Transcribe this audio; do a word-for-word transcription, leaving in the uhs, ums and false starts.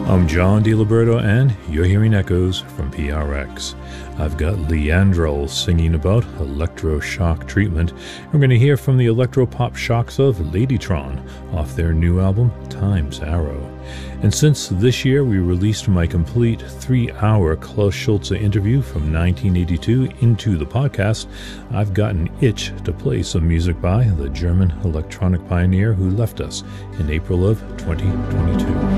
I'm John DiLiberto, and you're hearing echoes from P R X. I've got Leandrel singing about electroshock treatment. We're going to hear from the electropop shocks of Ladytron off their new album, Time's Arrow. And since this year we released my complete three-hour Klaus Schulze interview from nineteen eighty-two into the podcast, I've got an itch to play some music by the German electronic pioneer who left us in April of twenty twenty-two.